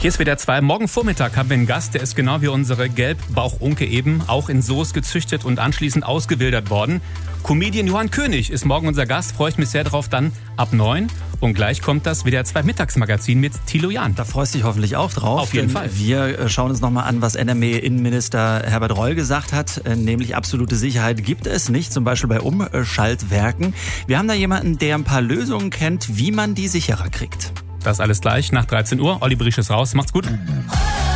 Hier ist WDR 2. Morgen Vormittag haben wir einen Gast, der ist genau wie unsere Gelbbauchunke eben auch in Soest gezüchtet und anschließend ausgewildert worden. Comedian Johann König ist morgen unser Gast, freue ich mich sehr drauf, dann ab 9. Und gleich kommt das WDR 2 Mittagsmagazin mit Thilo Jahn. Da freust du dich hoffentlich auch drauf. Auf jeden Fall. Wir schauen uns nochmal an, was NRW-Innenminister Herbert Reul gesagt hat. Nämlich absolute Sicherheit gibt es nicht, zum Beispiel bei Umschaltwerken. Wir haben da jemanden, der ein paar Lösungen kennt, wie man die sicherer kriegt. Das alles gleich nach 13 Uhr. Olli Briesch ist raus. Macht's gut.